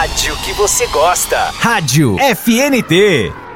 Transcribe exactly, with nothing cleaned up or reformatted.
rádio que você gosta. Rádio F N T.